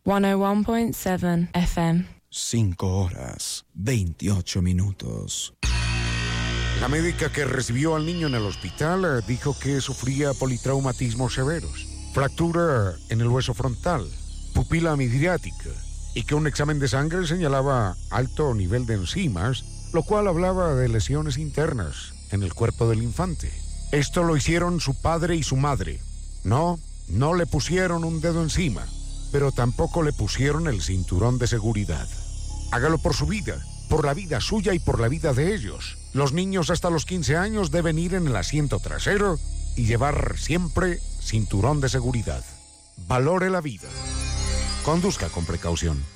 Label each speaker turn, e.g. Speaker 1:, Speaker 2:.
Speaker 1: 101.7 FM.
Speaker 2: 5 horas, 28 minutos.
Speaker 3: La médica que recibió al niño en el hospital dijo que sufría politraumatismos severos, fractura en el hueso frontal, pupila midriática, y que un examen de sangre señalaba alto nivel de enzimas, lo cual hablaba de lesiones internas en el cuerpo del infante. Esto lo hicieron su padre y su madre. No le pusieron un dedo encima, pero tampoco le pusieron el cinturón de seguridad. Hágalo por su vida, por la vida suya y por la vida de ellos. Los niños hasta los 15 años deben ir en el asiento trasero y llevar siempre cinturón de seguridad. Valore la vida. Conduzca con precaución.